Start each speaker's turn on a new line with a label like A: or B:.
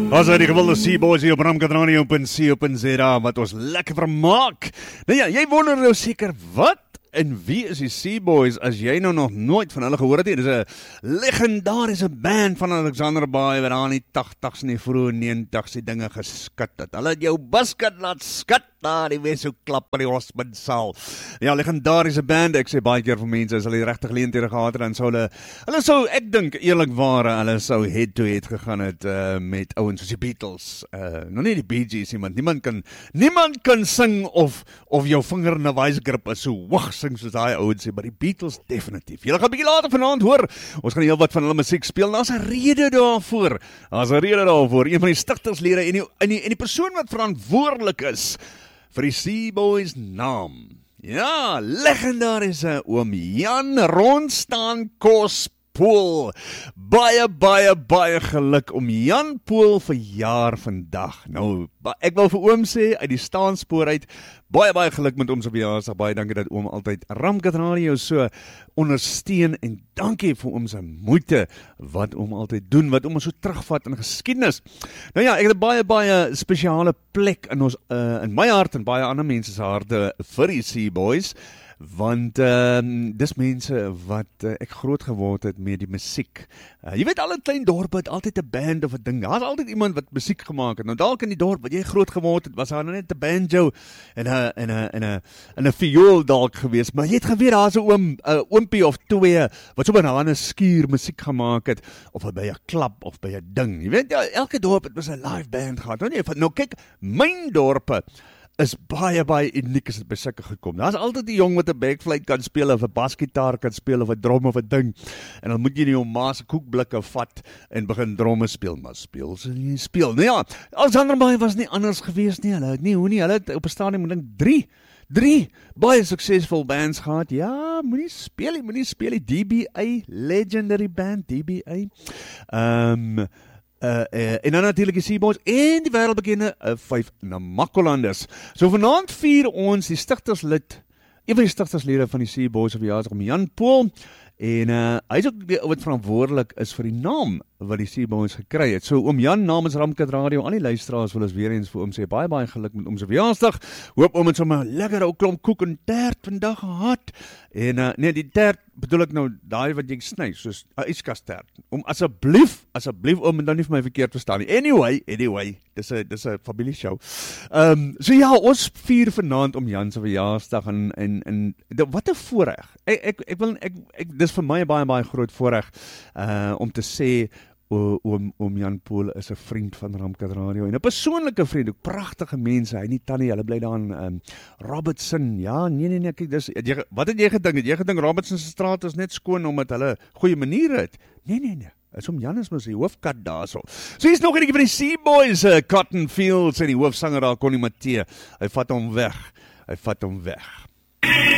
A: As hy die gewilde Seaboys hier op ramkadranie.co.za wat ons lekker vermaak. Nou ja, jy wonder nou seker wat en wie is die Seaboys as jy nou nog nooit van hulle gehoor het nie. Dit is 'n legendariese band van Alexander Baai wat daar in die 80s en die vroeë 90s die dinge geskit het. Hulle het jou basket laat skat daar die Weshoek klap by die Osmond saal. Ja, legendariese band. Ek sê baie keer vir mense as hulle die regte geleenthede gehad het, dan sou hulle sou, ek dink eerlikwaar, hulle sou head to head gegaan het met ouens soos die Beatles. Nog nie die Bee Gees nie, want niemand kan sing of jou vinger in 'n wysgrip is so hoog sing soos daai ouens sê, maar die Beatles definitief. Julle gaan 'n bietjie later vanaand hoor. Ons gaan heel wat van hulle musiek speel. Daar's 'n rede daarvoor. Een van die stigterslede en die persoon wat verantwoordelik is vir die Seaboys naam. Ja, legendariese oom Jan Ronstaan Kospool. Baie geluk om Jan Pool verjaar vandag. Nou, ek wil vir oom sê, uit die staanspoor uit, baie geluk met ons op verjaarsdag. Baie dankie dat oom altyd Ramkat Radio so ondersteun en dankie vir oom se moeite wat oom altyd doen, wat oom so terugvat in geskiedenis. Nou ja, ek het 'n baie spesiale plek in ons in my hart en baie ander mense se harte vir die Seaboys. Want dis mense wat ek groot geword het met die musiek. Jy weet, alle klein dorpe het altyd 'n band of 'n ding. Daar's altyd iemand wat musiek gemaak het. Nou dalk in die dorp wat jy groot geword het, was daar net 'n banjo en 'n viool dalk geweest, maar jy het geweet daar's 'n oompie of twee wat so binne 'n skuur musiek gemaak het of by 'n klap of by 'n ding. Jy weet, ja, elke dorp het 'n live band gehad. Nou kyk, myn dorpe is baie uniek as dit by sulke gekom. Daar's altyd die jong wat 'n backflute kan speel of 'n basgitaar kan speel of 'n drum of 'n ding. En dan moet jy nie jou ma se koekblikke vat en begin dromme speel, maar speel. Nou ja, Alexander Baai was nie anders geweest nie. Hulle het op 'n stadium dink drie baie suksesvol bands gehad. Ja, moenie speel die DBA, legendary band DBA. En dan natuurlik die Seaboys en die wêreldbekende 5 Namakolanders. So vanaand vier ons die stigterslid, een van die stigterslede van die Seaboys op verjaarsdag, om Jan Pool. En hy is ook die ou wat verantwoordelik is vir die naam wat die Seaboys gekry het. So oom Jan namens Ramkat Radio, al die luisteraars wil ons weer eens vir oom sê, baie geluk met oom se verjaarsdag. Hoop oom het sommer 'n lekker ou klomp koek en tert vandag gehad. En nee, die tert bedoel ek nou daai wat jy sny, soos 'n yskas tert. Om asseblief oom, en dan nie vir my verkeerd verstaan nie. Anyway, dis 'n familie show. So ja, ons vier vanaand om Jan se verjaarsdag en wat 'n voorreg. Ek dis vir my 'n baie groot voorreg om te sê oom Jan Pool is 'n vriend van Ramkat Radio en 'n persoonlike vriend, ook pragtige mense. Hy nie tannie, hulle bly daar in Robertson. Ja, nee, kyk, wat het jy gedink? Het jy gedink Robertson se straat is net skoon omdat hulle goeie maniere het? Nee. Oom Jan is mos die hoofkat daarso. So hier's nog 'n bietjie van die Seaboys, Cotton Fields en die hoofsanger daar Connie Matthee. Hy vat hom weg.